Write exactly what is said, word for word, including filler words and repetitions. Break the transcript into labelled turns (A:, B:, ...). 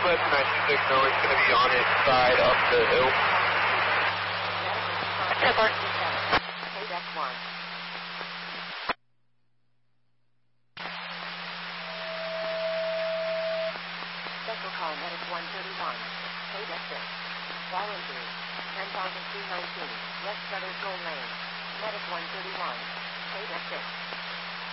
A: Northwest nine two six, no, it's going to be on its side up the hill.
B: Airport. Payback one. Special call medic one thirty-one. Payback six. Fall injury. ten thousand three nineteen. West Brothers Gold Lane. Medic one thirty-one. Payback six.